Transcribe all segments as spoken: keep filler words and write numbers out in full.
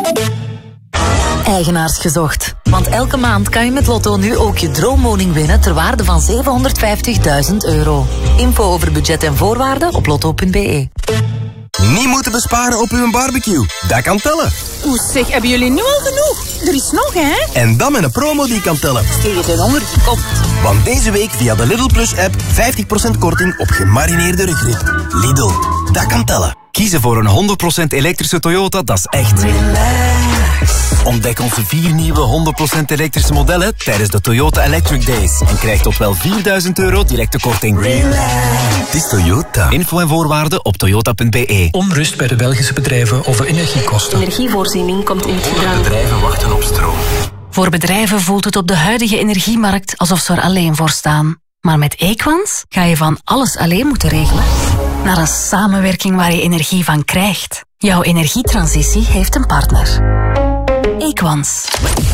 Eigenaars gezocht. Want elke maand kan je met Lotto nu ook je droomwoning winnen ter waarde van zevenhonderdvijftigduizend euro. Info over budget en voorwaarden op lotto punt b e. Niet moeten besparen op uw barbecue. Dat kan tellen. Oeh zeg, hebben jullie nu al genoeg? Er is nog, hè? En dan met een promo die kan tellen. Stel je de honger? Komt. Want deze week via de Lidl Plus app vijftig procent korting op gemarineerde rugrib. Lidl, dat kan tellen. Kiezen voor een honderd procent elektrische Toyota, dat is echt relax. Ontdek onze vier nieuwe honderd procent elektrische modellen tijdens de Toyota Electric Days. En krijg tot wel vierduizend euro directe korting. Relax. Het is Toyota. Info en voorwaarden op toyota punt b e. Onrust bij de Belgische bedrijven over energiekosten. Energievoorziening komt in het gedrang. Bedrijven wachten op stroom. Voor bedrijven voelt het op de huidige energiemarkt alsof ze er alleen voor staan. Maar met Equans ga je van alles alleen moeten regelen naar een samenwerking waar je energie van krijgt. Jouw energietransitie heeft een partner. Equans.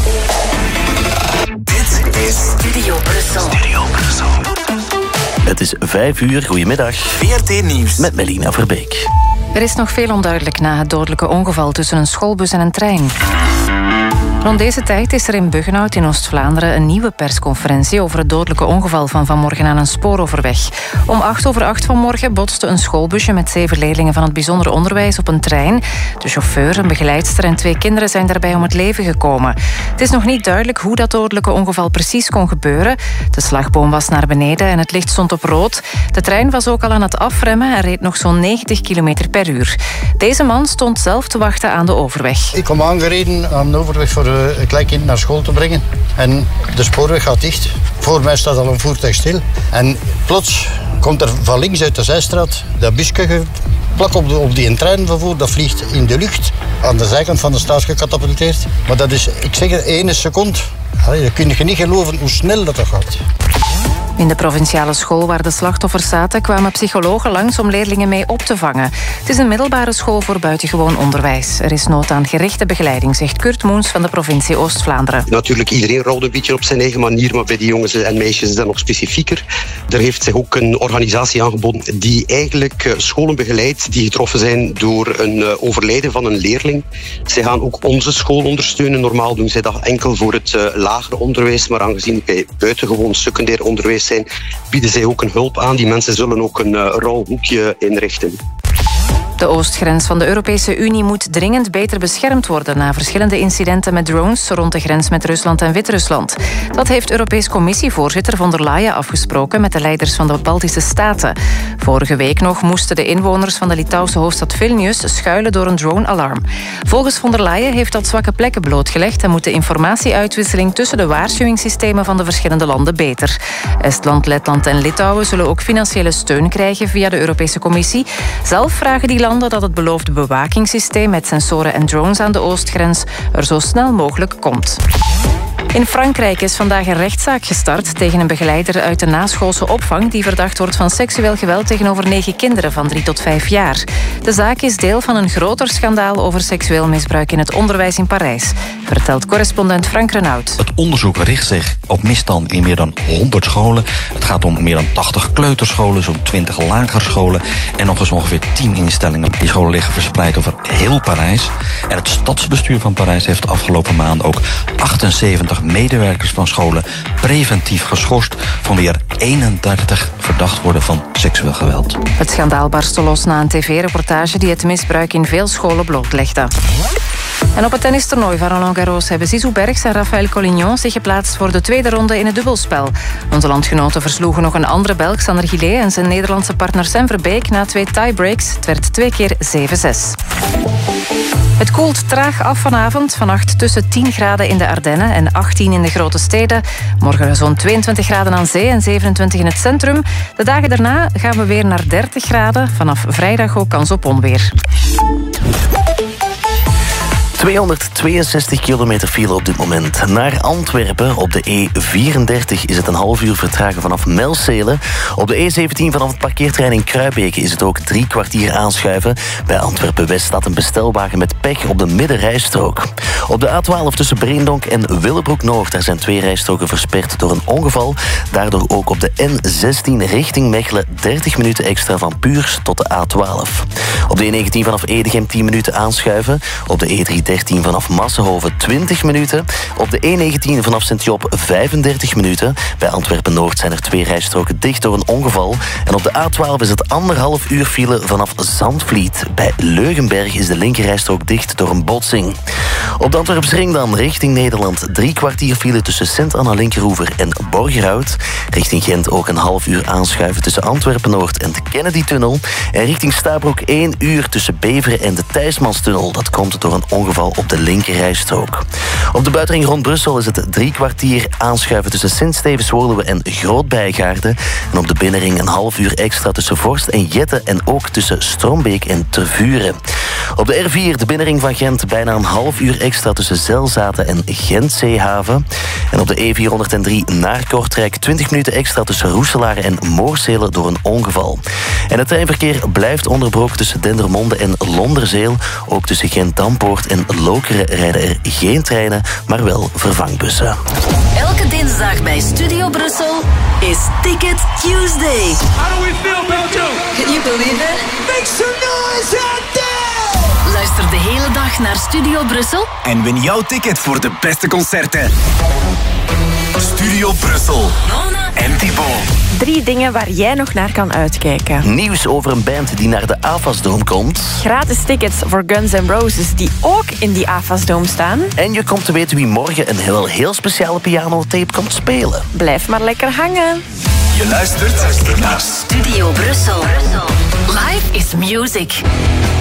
Dit is Studio Brussel. Studio Brussel. Het is vijf uur, goedemiddag. V R T Nieuws. Met Melina Verbeek. Er is nog veel onduidelijk na het dodelijke ongeval tussen een schoolbus en een trein. Rond deze tijd is er in Buggenhout in Oost-Vlaanderen een nieuwe persconferentie over het dodelijke ongeval van vanmorgen aan een spooroverweg. Om acht over acht vanmorgen botste een schoolbusje met zeven leerlingen van het bijzonder onderwijs op een trein. De chauffeur, een begeleidster en twee kinderen zijn daarbij om het leven gekomen. Het is nog niet duidelijk hoe dat dodelijke ongeval precies kon gebeuren. De slagboom was naar beneden en het licht stond op rood. De trein was ook al aan het afremmen en reed nog zo'n negentig kilometer per uur. Deze man stond zelf te wachten aan de overweg. Ik kom aangereden aan de overweg voor een klein kind naar school te brengen. En de spoorweg gaat dicht. Voor mij staat al een voertuig stil. En plots komt er van links uit de zijstraat dat busje plak op, de, op die treinvervoer. Dat vliegt in de lucht. Aan de zijkant van de straat gecatapulteerd. Maar dat is, ik zeg het, één seconde. Allee, dan kun je niet geloven hoe snel dat, dat gaat. In de provinciale school waar de slachtoffers zaten kwamen psychologen langs om leerlingen mee op te vangen. Het is een middelbare school voor buitengewoon onderwijs. Er is nood aan gerichte begeleiding, zegt Kurt Moens van de provincie Oost-Vlaanderen. Natuurlijk, iedereen rouwt een beetje op zijn eigen manier, maar bij die jongens en meisjes is dat nog specifieker. Er heeft zich ook een organisatie aangeboden die eigenlijk scholen begeleidt die getroffen zijn door een overlijden van een leerling. Zij gaan ook onze school ondersteunen. Normaal doen zij dat enkel voor het lagere onderwijs, maar aangezien wij buitengewoon secundair onderwijs zijn, bieden zij ook een hulp aan. Die mensen zullen ook een uh, rouwhoekje inrichten. De oostgrens van de Europese Unie moet dringend beter beschermd worden na verschillende incidenten met drones rond de grens met Rusland en Wit-Rusland. Dat heeft Europees Commissievoorzitter von der Leyen afgesproken met de leiders van de Baltische staten. Vorige week nog moesten de inwoners van de Litouwse hoofdstad Vilnius schuilen door een drone-alarm. Volgens von der Leyen heeft dat zwakke plekken blootgelegd en moet de informatieuitwisseling tussen de waarschuwingssystemen van de verschillende landen beter. Estland, Letland en Litouwen zullen ook financiële steun krijgen via de Europese Commissie. Zelf vragen die landen dat het beloofde bewakingssysteem met sensoren en drones aan de oostgrens er zo snel mogelijk komt. In Frankrijk is vandaag een rechtszaak gestart tegen een begeleider uit de naschoolse opvang die verdacht wordt van seksueel geweld tegenover negen kinderen van drie tot vijf jaar. De zaak is deel van een groter schandaal over seksueel misbruik in het onderwijs in Parijs, vertelt correspondent Frank Renaud. Het onderzoek richt zich op misstanden in meer dan honderd scholen. Het gaat om meer dan tachtig kleuterscholen, zo'n twintig lagerscholen en nog eens ongeveer tien instellingen. Die scholen liggen verspreid over heel Parijs. En het stadsbestuur van Parijs heeft de afgelopen maand ook achtenzeventig medewerkers van scholen preventief geschorst, van wie er eenendertig verdacht worden van seksueel geweld. Het schandaal barstte los na een tv-reportage die het misbruik in veel scholen blootlegde. En op het tennistoernooi van Roland Garros hebben Zizou Bergs en Raphaël Collignon zich geplaatst voor de tweede ronde in het dubbelspel. Onze landgenoten versloegen nog een andere Belg, Sander Gillet, en zijn Nederlandse partner Sam Verbeek na twee tiebreaks. Het werd twee keer zeven zes. Het koelt traag af vanavond. Vannacht tussen tien graden in de Ardennen en achttien in de grote steden. Morgen zo'n tweeëntwintig graden aan zee en zevenentwintig in het centrum. De dagen daarna gaan we weer naar dertig graden. Vanaf vrijdag ook kans op onweer. tweehonderdtweeënzestig kilometer file op dit moment. Naar Antwerpen op de E vierendertig is het een half uur vertragen vanaf Melcelen. Op de E zeventien vanaf het parkeerterrein in Kruibeke is het ook drie kwartier aanschuiven. Bij Antwerpen-West staat een bestelwagen met pech op de middenrijstrook. Op de A twaalf tussen Breendonk en Willebroek-Noord, daar zijn twee rijstroken versperd door een ongeval. Daardoor ook op de N zestien richting Mechelen dertig minuten extra van Puurs tot de A twaalf. Op de E negentien vanaf Edegem tien minuten aanschuiven. Op de E driehonderddertig dertien vanaf Massenhoven twintig minuten. Op de E negentien vanaf Sint-Job vijfendertig minuten. Bij Antwerpen-Noord zijn er twee rijstroken dicht door een ongeval. En op de A twaalf is het anderhalf uur file vanaf Zandvliet. Bij Leugenberg is de linkerrijstrook dicht door een botsing. Op de Antwerpsring dan richting Nederland. Drie kwartier file tussen Sint-Anna-Linkeroever en Borgerhout. Richting Gent ook een half uur aanschuiven tussen Antwerpen-Noord en de Kennedy-tunnel. En richting Stabroek één uur tussen Beveren en de Thijsmanstunnel. Dat komt door een ongeval op de linkerrijstrook. Op de buitenring rond Brussel is het drie kwartier aanschuiven tussen Sint-Stevens-Woluwe en Groot-Bijgaarden. En op de binnenring een half uur extra tussen Vorst en Jette en ook tussen Strombeek en Tervuren. Op de R vier, de binnenring van Gent, bijna een half uur extra tussen Zelzaten en Gent-Zeehaven. En op de E vierhonderddrie naar Kortrijk twintig minuten extra tussen Roeselare en Moorsele door een ongeval. En het treinverkeer blijft onderbroken tussen Dendermonde en Londerzeel. Ook tussen Gent-Dampoort en Lokeren rijden er geen treinen, maar wel vervangbussen. Elke dinsdag bij Studio Brussel is Ticket Tuesday. How do we feel, Belgium? Can you believe it? Make some noise out there! Luister de hele dag naar Studio Brussel en win jouw ticket voor de beste concerten. Studio Brussel. En Thibaut. Drie dingen waar jij nog naar kan uitkijken. Nieuws over een band die naar de AFAS-dome komt. Gratis tickets voor Guns N' Roses die ook in die AFAS-dome staan. En je komt te weten wie morgen een heel, heel speciale pianotape komt spelen. Blijf maar lekker hangen. Je luistert naar Studio Brussel. Live is music.